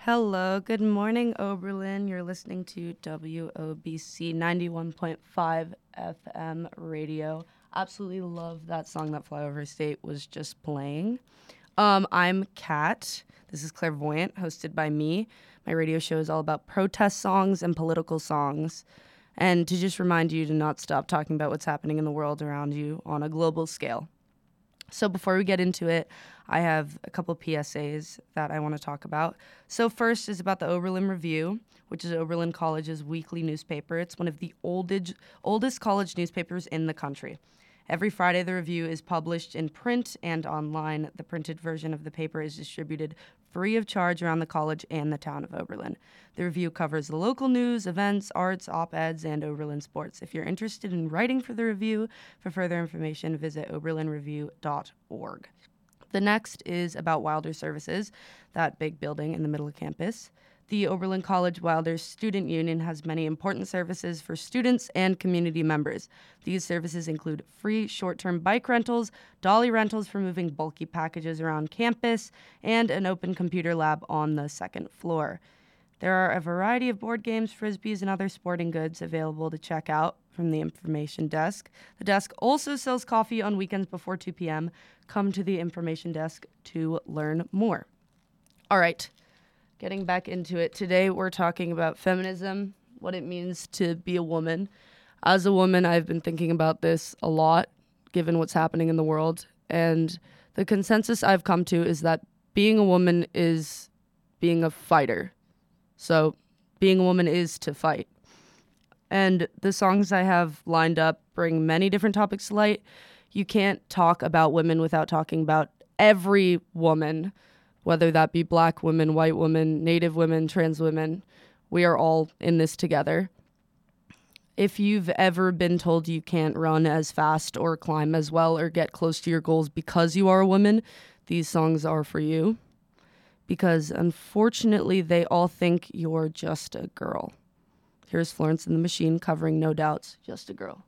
Hello, good morning, Oberlin. You're listening to WOBC 91.5 FM radio. Absolutely love that song that Flyover State was just playing. I'm Kat. This is Clairvoyant, hosted by me. My radio show is all about protest songs and political songs. And to just remind you to not stop talking about what's happening in the world around you on a global scale. So before we get into it, I have a couple PSAs that I want to talk about. So first is about the Oberlin Review, which is Oberlin College's weekly newspaper. It's one of the oldest college newspapers in the country. Every Friday, the review is published in print and online. The printed version of the paper is distributed free of charge around the college and the town of Oberlin. The review covers the local news, events, arts, op-eds, and Oberlin sports. If you're interested in writing for the review, for further information, visit oberlinreview.org. The next is about Wilder Services, that big building in the middle of campus. The Oberlin College Wilder Student Union has many important services for students and community members. These services include free short-term bike rentals, dolly rentals for moving bulky packages around campus, and an open computer lab on the second floor. There are a variety of board games, frisbees, and other sporting goods available to check out from the information desk. The desk also sells coffee on weekends before 2 p.m. Come to the information desk to learn more. All right. Getting back into it, today we're talking about feminism, what it means to be a woman. As a woman, I've been thinking about this a lot, given what's happening in the world. And the consensus I've come to is that being a woman is being a fighter. So being a woman is to fight. And the songs I have lined up bring many different topics to light. You can't talk about women without talking about every woman, whether that be black women, white women, native women, trans women. We are all in this together. If you've ever been told you can't run as fast or climb as well or get close to your goals because you are a woman, these songs are for you. Because unfortunately, they all think you're just a girl. Here's Florence and the Machine covering No Doubt's Just a Girl.